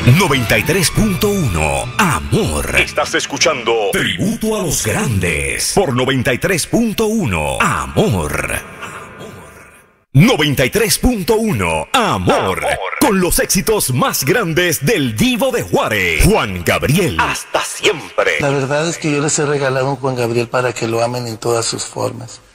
93.1 Amor. Estás escuchando Tributo a los Grandes por 93.1 Amor. 93.1 Amor. Con los éxitos más grandes del Divo de Juárez, Juan Gabriel. Hasta siempre. La verdad es que yo les he regalado un Juan Gabriel para que lo amen en todas sus formas.